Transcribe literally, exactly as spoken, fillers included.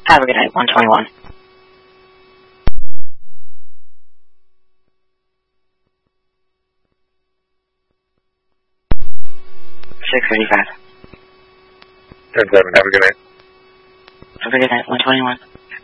Have a good night, one twenty-one. six thirty-five. ten seven, have a good night. Have a good night, one twenty-one.